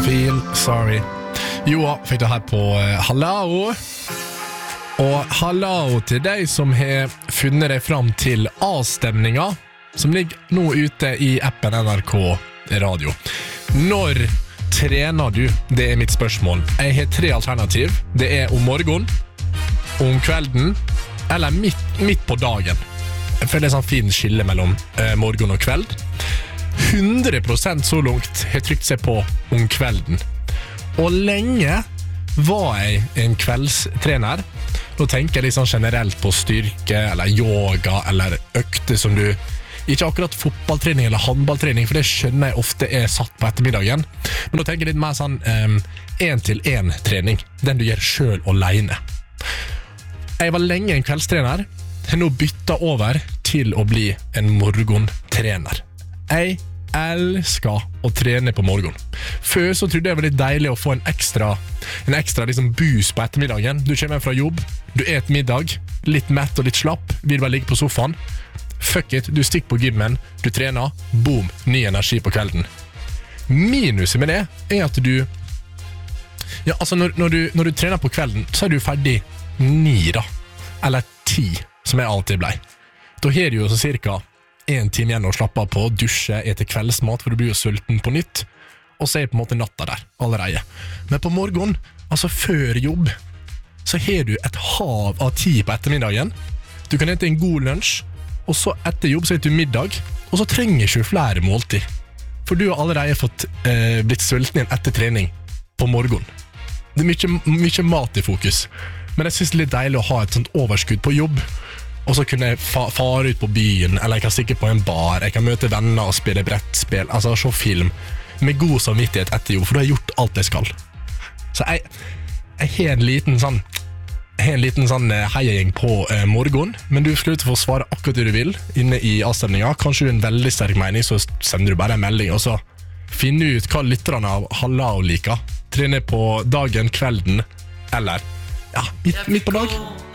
Feel sorry. Jo, fikk du her på Hallo. Og hallo til deg som har funnet deg fram til avstemninga, som ligger nå ute i appen NRK Radio. Når trener du? Det er mitt spørsmål. Jeg har 3 alternativ. Det er om morgenen, om kvelden, eller midt på dagen. Jeg føler det er sånn fin skille mellom morgen og kveld. 100% så langt har trykt seg på om kvelden. Og lenge var jeg en kveldstrener. Da tenker jeg litt sånn generelt på styrke, eller yoga, eller økter som du... Ikke akkurat fotballtrening eller handballtrening, for det skjønner jeg ofte er satt på ettermiddagen. Men da tenker jeg litt mer sånn 1-til-1 trening, den du gjør selv alene. Jeg var lenge en kveldstrener, har nå byttet over til å bli en morgentrener. Jeg elsker å trene på morgen. Før så trodde jeg det var litt deilig å få en ekstra liksom boost på ettermiddagen. Du kommer fra jobb, du et middag, litt mett og litt slapp, vil bare ligge på sofaen. Fuck it, du stikker på gymmen, du trener, boom, ny energi på kvelden. Minuset med det er at du... Ja, altså når du trener på kvelden, så er du ferdig 9 da. Eller 10, som jeg alltid ble. Da har du jo så cirka 1 time igjen å slappe av på, dusje, ete kveldsmat, for du blir jo sulten på nytt, og så er på en måte natta der, allerede. Men på morgen, altså før jobb, så har du et hav av tid på ettermiddagen. Du kan ete en god lunsj, og så etter jobb så etter du middag, og så trenger du ikke flere måltid. For du har allerede blitt sulten igjen etter trening på morgen. Det er mye mat i fokus, men jeg synes det er litt deilig å ha et sånt overskudd på jobb, og så kunne jeg fare ut på byen, eller jeg kan stikke på en bar, jeg kan møte venner og spille brettspill, altså se film, med god samvittighet etter jobb, for da har jeg gjort alt jeg skal. Så jeg har en liten sånn heiagjeng på morgen, men du skal ut og få svare akkurat det du vil inne i avstemninga. Kanskje du har en veldig sterk mening, så sender du bare en melding, og så finner du ut hva lytterne av Hallo liker. Trene på dagen, kvelden, eller ja, midt på dag.